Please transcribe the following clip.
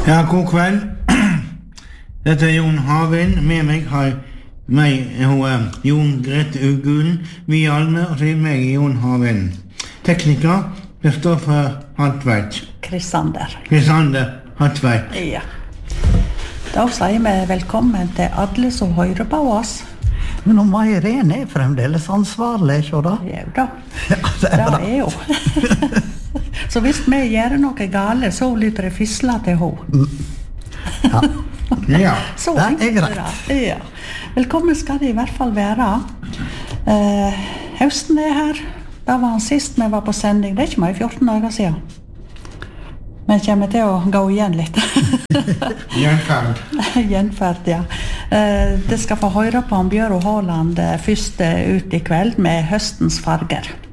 Ja, god kveld. Dette Jon Havind. Med meg har Jon Grete Ugulen, vi Alme, og så meg Jon Havind. Tekniker, Kristoffer Hartveit. Krisander Hartveit. Ja. Da sier vi velkommen til alle som hører på oss. Men om Irene fremdeles ansvarlig, ikke da? Jo da. Ja, det bra. Jo. Så hvis vi gjør noe gale, så lytter det fisla til henne. Ja. Ja. Så Det greit. Ja. Velkommen skal det i hvert fall være. Høsten her. Da var han sist vi var på sending. Det ikke mer 14 dager siden. Men kommer til å gå igjen litt. Gjenferd, ja. Det skal få høre på om Bjørn Håland først ut i kveld med høstens farger.